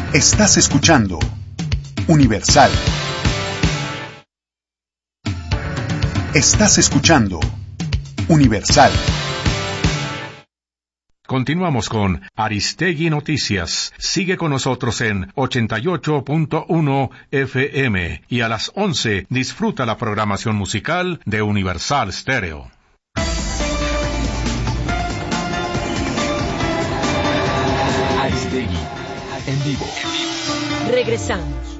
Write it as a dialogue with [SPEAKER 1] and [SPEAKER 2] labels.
[SPEAKER 1] Estás escuchando Universal. Estás escuchando Universal.
[SPEAKER 2] Continuamos con Aristegui Noticias. Sigue con nosotros en 88.1 FM y a las 11 disfruta la programación musical de Universal Stereo.
[SPEAKER 3] Aristegui en vivo.
[SPEAKER 4] Regresamos.